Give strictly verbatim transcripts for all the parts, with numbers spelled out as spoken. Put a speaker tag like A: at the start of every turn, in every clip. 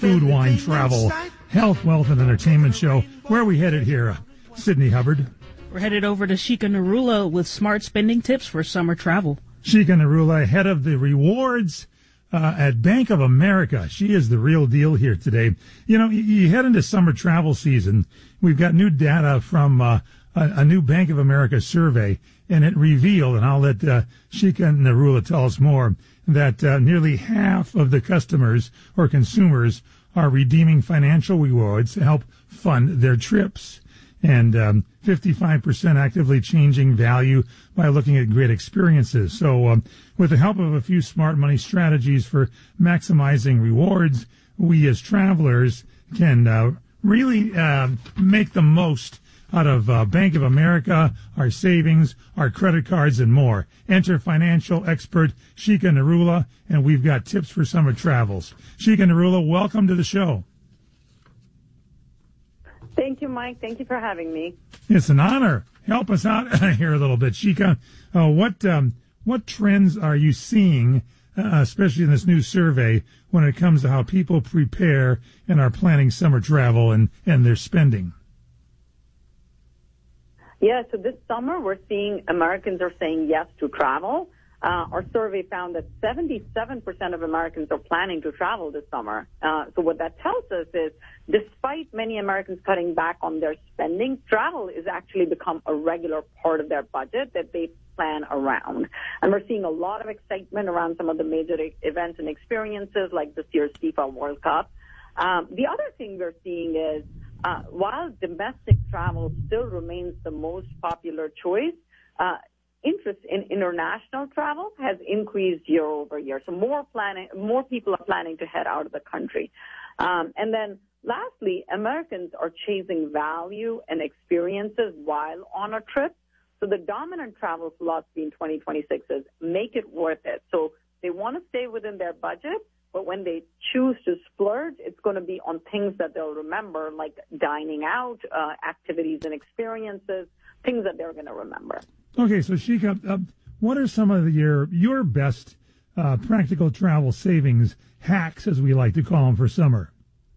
A: Food, wine, travel, health, wealth, and entertainment show. Where are we headed here, uh, Sydney Hubbard?
B: We're headed over to Shika Narula with smart spending tips for summer travel.
A: Shika Narula, head of the rewards uh, at Bank of America. She is the real deal here today. You know, you, you head into summer travel season. We've got new data from uh, a, a new Bank of America survey, and it revealed, and I'll let uh, Shika Narula tell us more, that uh, nearly half of the customers or consumers are redeeming financial rewards to help fund their trips. And um, fifty-five percent actively changing value by looking at great experiences. So um, with the help of a few smart money strategies for maximizing rewards, we as travelers can uh, really uh, make the most out of uh, Bank of America, our savings, our credit cards, and more. Enter financial expert Shika Narula, and we've got tips for summer travels. Shika Narula, welcome to the show.
C: Thank you, Mike. Thank you for having me.
A: It's an honor. Help us out here a little bit, Shika. Uh, what um, what trends are you seeing, uh, especially in this new survey, when it comes to how people prepare and are planning summer travel and, and their spending?
C: Yeah, so this summer we're seeing Americans are saying yes to travel. Uh, our survey found that seventy-seven percent of Americans are planning to travel this summer. Uh, so what that tells us is, despite many Americans cutting back on their spending, travel has actually become a regular part of their budget that they plan around. And we're seeing a lot of excitement around some of the major e- events and experiences like this year's FIFA World Cup. Um, the other thing we're seeing is, uh, while domestic travel still remains the most popular choice, uh, interest in international travel has increased year over year. So more planning, more people are planning to head out of the country. Um, and then lastly, Americans are chasing value and experiences while on a trip. So the dominant travel philosophy in twenty twenty-six is make it worth it. So they want to stay within their budget, but when they choose to splurge, it's going to be on things that they'll remember, like dining out, uh, activities and experiences, things that they're going to remember.
A: Okay, so Shika, uh, what are some of your your best uh, practical travel savings hacks, as we like to call them, for summer?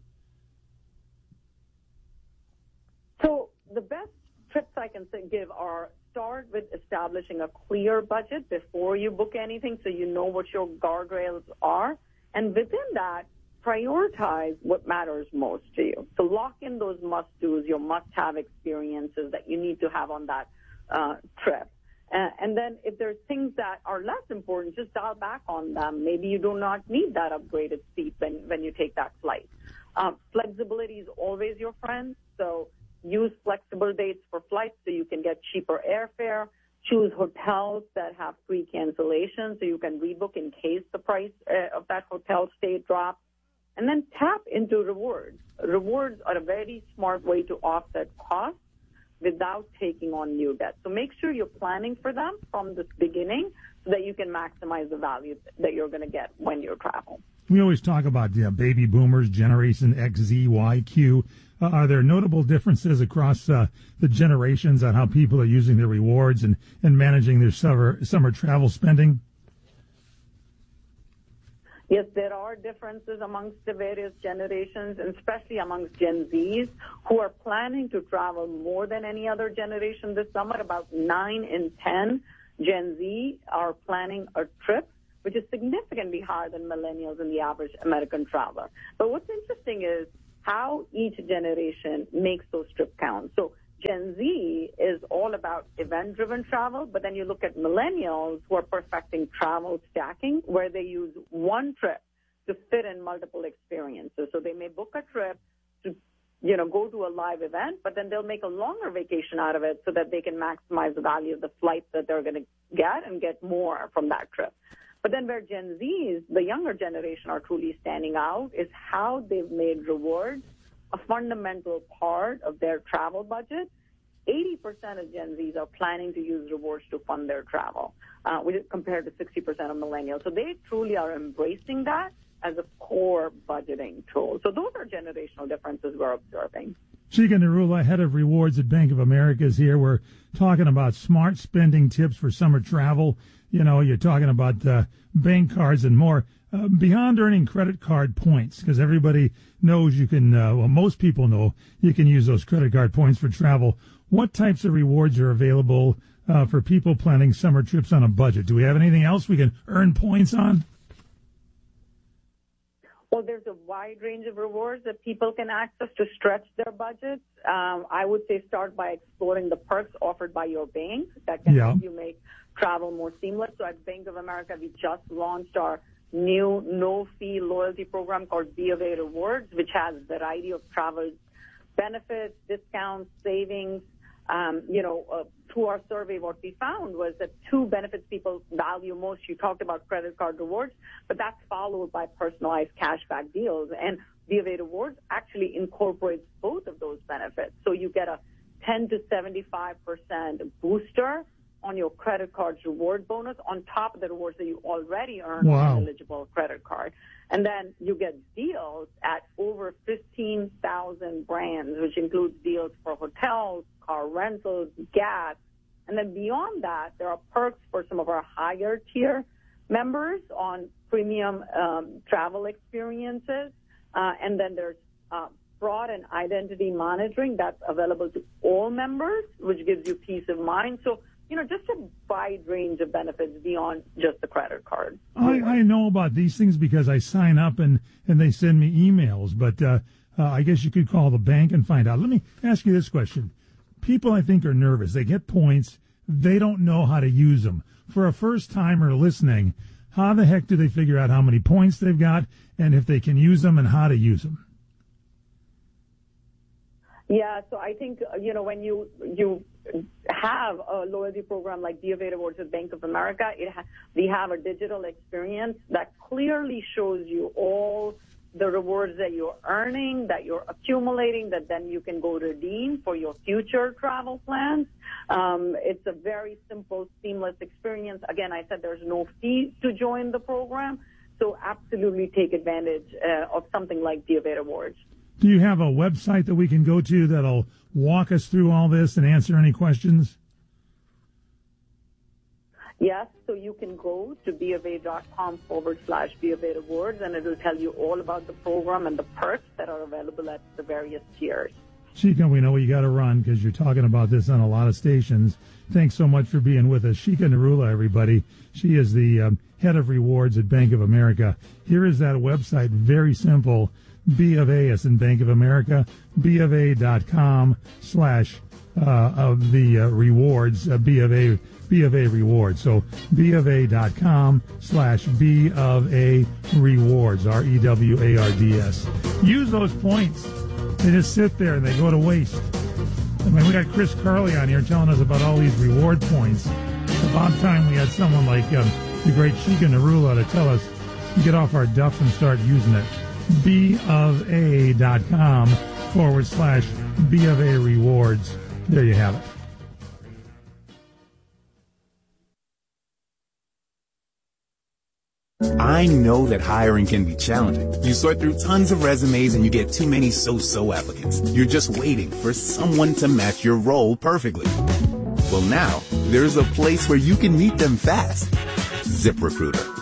C: So the best tips I can say, give are start with establishing a clear budget before you book anything, so you know what your guardrails are, and within that, prioritize what matters most to you. So lock in those must-dos, your must-have experiences that you need to have on that uh, trip. Uh, and then if there's things that are less important, just dial back on them. Maybe you do not need that upgraded seat when, when you take that flight. Um, flexibility is always your friend, so use flexible dates for flights so you can get cheaper airfare. Choose hotels that have free cancellation so you can rebook in case the price uh, of that hotel stay drops. And then tap into rewards. Rewards are a very smart way to offset costs without taking on new debt. So make sure you're planning for them from the beginning so that you can maximize the value that you're going to get when you travel.
A: We always talk about you know, baby boomers, Generation X, Z, Y, Q. Uh, are there notable differences across uh, the generations on how people are using their rewards and, and managing their summer, summer travel spending?
C: Yes, there are differences amongst the various generations, and especially amongst Gen Zs, who are planning to travel more than any other generation this summer. About nine in ten Gen Z are planning a trip, which is significantly higher than millennials and the average American traveler. But what's interesting is how each generation makes those trips count. So Gen Z is all about event-driven travel, but then you look at millennials who are perfecting travel stacking, where they use one trip to fit in multiple experiences. So they may book a trip to, you know, go to a live event, but then they'll make a longer vacation out of it so that they can maximize the value of the flights that they're going to get and get more from that trip. But then where Gen Zs, the younger generation, are truly standing out is how they've made rewards a fundamental part of their travel budget. eighty percent of Gen Zs are planning to use rewards to fund their travel, uh, compared to sixty percent of millennials. So they truly are embracing that as a core budgeting tool. So those are generational differences we're observing.
A: Shika Narula, head of rewards at Bank of America, is here. We're talking about smart spending tips for summer travel. You know, you're talking about uh, bank cards and more. Uh, beyond earning credit card points, because everybody knows you can, uh, well, most people know you can use those credit card points for travel. What types of rewards are available uh, for people planning summer trips on a budget? Do we have anything else we can earn points on?
C: Well, there's a wide range of rewards that people can access to stretch their budgets. Um, I would say start by exploring the perks offered by your bank that can yeah. help you make travel more seamless. So at Bank of America, we just launched our new no-fee loyalty program called B of A Rewards, which has a variety of travel benefits, discounts, savings. Um, you know, uh, through our survey, what we found was that two benefits people value most. You talked about credit card rewards, but that's followed by personalized cashback deals. And B of A Rewards actually incorporates both of those benefits. So you get a ten to seventy-five percent booster on your credit card's reward bonus on top of the rewards that you already earn wow. on an eligible credit card. And then you get deals at over fifteen thousand brands, which includes deals for hotels, car rentals, gas. And then beyond that, there are perks for some of our higher tier members on premium um, travel experiences. Uh, and then there's uh, fraud and identity monitoring that's available to all members, which gives you peace of mind. So, you know, just a wide range of benefits beyond just the credit card.
A: I, I know about these things because I sign up and, and they send me emails, but uh, uh, I guess you could call the bank and find out. Let me ask you this question. People, I think, are nervous. They get points. They don't know how to use them. For a first-timer listening, how the heck do they figure out how many points they've got and if they can use them and how to use them?
C: Yeah, so I think, you know, when you you have a loyalty program like B of A Rewards with Bank of America, it ha- we have a digital experience that clearly shows you all the rewards that you're earning, that you're accumulating, that then you can go redeem for your future travel plans. Um, it's a very simple, seamless experience. Again, I said there's no fee to join the program, so absolutely take advantage uh, of something like B of A Rewards.
A: Do you have a website that we can go to that'll walk us through all this and answer any questions?
C: Yes, so you can go to bofa.com forward slash B of A Rewards, and it'll tell you all about the program and the perks that are available at the various tiers.
A: Shika, we know you got to run because you're talking about this on a lot of stations. Thanks so much for being with us. Shika Narula, everybody. She is the um, head of rewards at Bank of America. Here is that website, very simple. B of A is in Bank of America, bofa.com slash uh, of the uh, rewards, uh, B of A, B of A rewards. So bofa.com slash B of A rewards, R E W A R D S. Use those points. They just sit there and they go to waste. I mean, we got Chris Carley on here telling us about all these reward points. About time we had someone like um, the great Shika Narula to tell us to get off our duff and start using it. bofa.com forward slash B of A rewards. There you have it.
D: I know that hiring can be challenging. You sort through tons of resumes and you get too many so-so applicants. You're just waiting for someone to match your role perfectly. Well, now there's a place where you can meet them fast. ZipRecruiter.